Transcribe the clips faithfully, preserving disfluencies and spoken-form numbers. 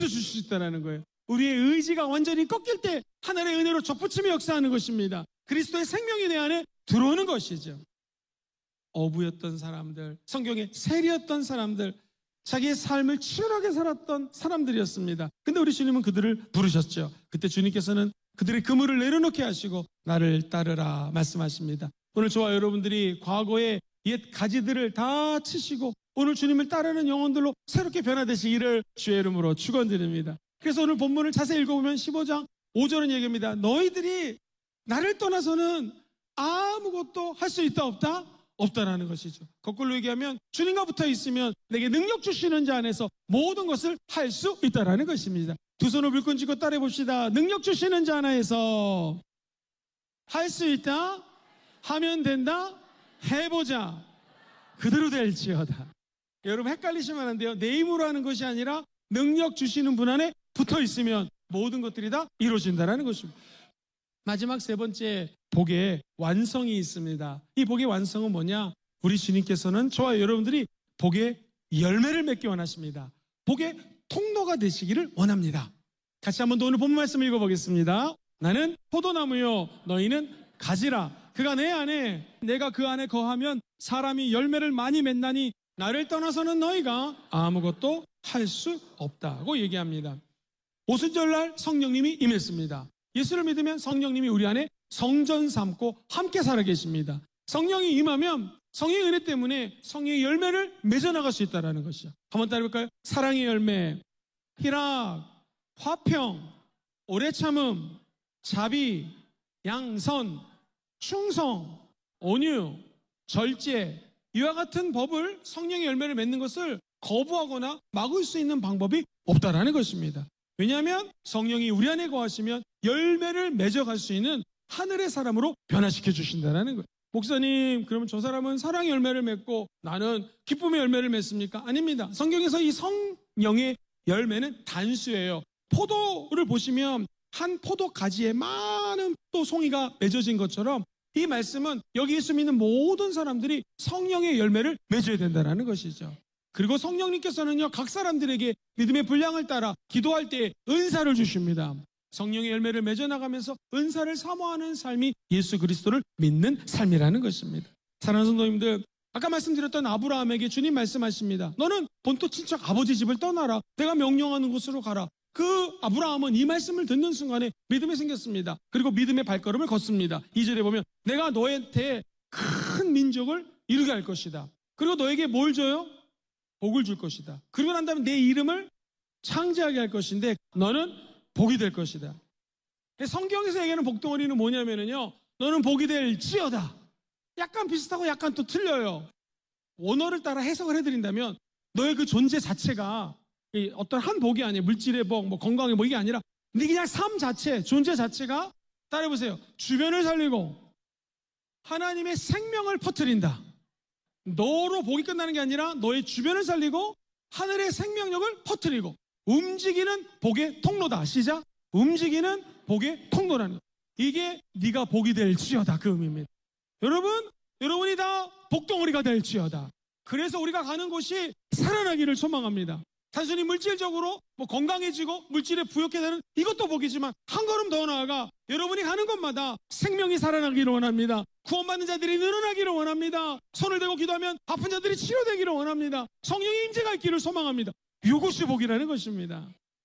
주실 수 있다는 거예요. 우리의 의지가 완전히 꺾일 때 하늘의 은혜로 접붙임이 역사하는 것입니다. 그리스도의 생명이 내 안에 들어오는 것이죠. 어부였던 사람들, 성경에 세리였던 사람들, 자기의 삶을 치열하게 살았던 사람들이었습니다. 근데 우리 주님은 그들을 부르셨죠. 그때 주님께서는 그들의 그물을 내려놓게 하시고 나를 따르라 말씀하십니다. 오늘 저와 여러분들이 과거의 옛 가지들을 다 치시고 오늘 주님을 따르는 영혼들로 새롭게 변화되시기를 주의 이름으로 축원드립니다. 그래서 오늘 본문을 자세히 읽어보면 십오 장 오 절은 얘기합니다. 너희들이 나를 떠나서는 아무것도 할 수 있다 없다? 없다라는 것이죠. 거꾸로 얘기하면 주님과 붙어 있으면 내게 능력 주시는 자 안에서 모든 것을 할 수 있다라는 것입니다. 두 손을 불끈 쥐고 따라해 봅시다. 능력 주시는 자 안에서 할 수 있다? 하면 된다? 해보자. 그대로 될지어다. 여러분 헷갈리시면 안 돼요. 내 힘으로 하는 것이 아니라 능력 주시는 분 안에 붙어 있으면 모든 것들이 다 이루어진다는 것입니다. 마지막 세 번째 복의 완성이 있습니다. 이 복의 완성은 뭐냐? 우리 주님께서는 저와 여러분들이 복의 열매를 맺기 원하십니다. 복의 통로가 되시기를 원합니다. 같이 한번 더 오늘 본문 말씀 읽어보겠습니다. 나는 포도나무요 너희는 가지라. 그가 내 안에 내가 그 안에 거하면 사람이 열매를 많이 맺나니 나를 떠나서는 너희가 아무것도 할 수 없다고 얘기합니다. 오순절날 성령님이 임했습니다. 예수를 믿으면 성령님이 우리 안에 성전 삼고 함께 살아 계십니다. 성령이 임하면 성령의 은혜 때문에 성령의 열매를 맺어나갈 수 있다는 것이죠. 한번 따라해볼까요? 사랑의 열매, 희락, 화평, 오래 참음, 자비, 양선, 충성, 온유, 절제, 이와 같은 법을 성령의 열매를 맺는 것을 거부하거나 막을 수 있는 방법이 없다라는 것입니다. 왜냐하면 성령이 우리 안에 거하시면 열매를 맺어갈 수 있는 하늘의 사람으로 변화시켜 주신다는 거예요. 목사님, 그러면 저 사람은 사랑의 열매를 맺고 나는 기쁨의 열매를 맺습니까? 아닙니다. 성경에서 이 성령의 열매는 단수예요. 포도를 보시면 한 포도 가지에 많은 또 송이가 맺어진 것처럼 이 말씀은 여기 예수 믿는 모든 사람들이 성령의 열매를 맺어야 된다는 것이죠. 그리고 성령님께서는요, 각 사람들에게 믿음의 분량을 따라 기도할 때 은사를 주십니다. 성령의 열매를 맺어나가면서 은사를 사모하는 삶이 예수 그리스도를 믿는 삶이라는 것입니다. 사랑하는 성도님들, 아까 말씀드렸던 아브라함에게 주님 말씀하십니다. 너는 본토 친척 아버지 집을 떠나라. 내가 명령하는 곳으로 가라. 그 아브라함은 이 말씀을 듣는 순간에 믿음이 생겼습니다. 그리고 믿음의 발걸음을 걷습니다. 이 절에 보면 내가 너한테 큰 민족을 이루게 할 것이다. 그리고 너에게 뭘 줘요? 복을 줄 것이다. 그러고 난 다음에 내 이름을 창대하게 할 것인데 너는 복이 될 것이다. 성경에서 얘기하는 복덩어리는 뭐냐면요, 너는 복이 될지어다. 약간 비슷하고 약간 또 틀려요. 원어를 따라 해석을 해드린다면 너의 그 존재 자체가 어떤 한 복이 아니에요. 물질의 복, 뭐 건강의 복이 아니라 네 그냥 삶 자체, 존재 자체가 따라해보세요. 주변을 살리고 하나님의 생명을 퍼뜨린다. 너로 복이 끝나는 게 아니라 너의 주변을 살리고 하늘의 생명력을 퍼뜨리고 움직이는 복의 통로다. 시작. 움직이는 복의 통로라는 것. 이게 네가 복이 될지어다 그 의미입니다. 여러분, 여러분이 다 복덩어리가 될지어다. 그래서 우리가 가는 곳이 살아나기를 소망합니다. 단순히 물질적으로 뭐 건강해지고 물질에 부욕해 되는 이것도 복이지만 한 걸음 더 나아가 여러분이 가는 곳마다 생명이 살아나기를 원합니다. 구원받는 자들이 늘어나기를 원합니다. 손을 대고 기도하면 아픈 자들이 치료되기를 원합니다. 성령의 임재가 있기를 소망합니다. 이것이 복이라는 것입니다.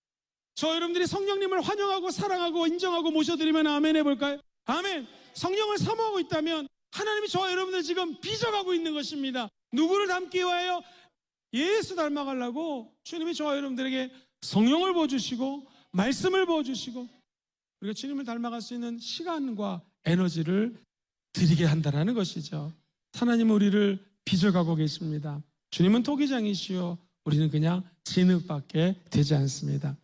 저 여러분들이 성령님을 환영하고 사랑하고 인정하고 모셔드리면 아멘 해볼까요? 아멘. 성령을 사모하고 있다면 하나님이 저와 여러분들 지금 빚어가고 있는 것입니다. 누구를 닮기 위하여? 예수 닮아가려고 주님이 저와 여러분들에게 성령을 부어주시고 말씀을 부어주시고 우리가 주님을 닮아갈 수 있는 시간과 에너지를 드리게 한다는 것이죠. 하나님은 우리를 빚어가고 계십니다. 주님은 토기장이시오. 우리는 그냥 진흙밖에 되지 않습니다.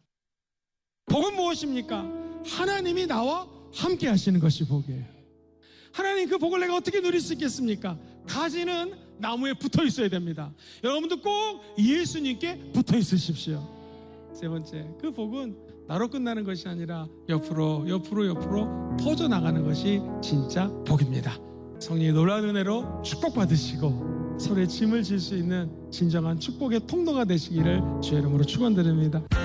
복은 무엇입니까? 하나님이 나와 함께 하시는 것이 복이에요. 하나님, 그 복을 내가 어떻게 누릴 수 있겠습니까? 가지는 나무에 붙어 있어야 됩니다. 여러분도 꼭 예수님께 붙어 있으십시오. 세 번째, 그 복은 나로 끝나는 것이 아니라 옆으로 옆으로 옆으로 퍼져나가는 것이 진짜 복입니다. 성령의 놀라운 은혜로 축복받으시고 서로의 짐을 질 수 있는 진정한 축복의 통로가 되시기를 주의 이름으로 축원드립니다.